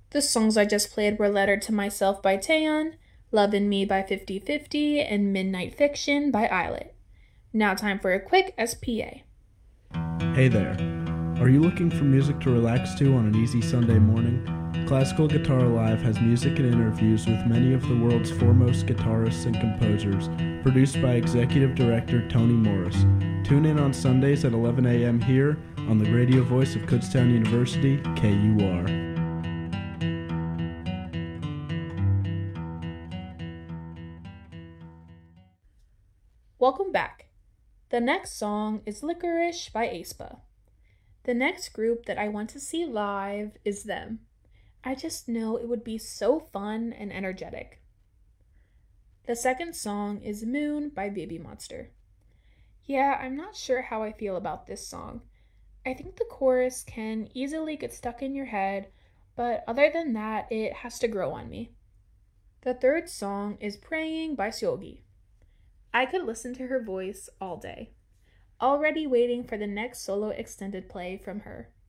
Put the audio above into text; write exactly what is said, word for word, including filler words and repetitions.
The songs I just played were Letter to Myself by Taeyeon, Love and Me by fifty fifty, and Midnight Fiction by Islet. Now time for a quick S P A. Hey there. Are you looking for music to relax to on an easy Sunday morning? Classical Guitar Live has music and interviews with many of the world's foremost guitarists and composers, produced by Executive Director Tony Morris. Tune in on Sundays at eleven a.m. here on the radio voice of Kutztown University, K U R. Welcome back. The next song is Licorice by aespa. The next group that I want to see live is them. I just know it would be so fun and energetic. The second song is Moon by Baby Monster. Yeah, I'm not sure how I feel about this song. I think the chorus can easily get stuck in your head, but other than that, it has to grow on me. The third song is Praying by Seulgi. I could listen to her voice all day. Already waiting for the next solo extended play from her.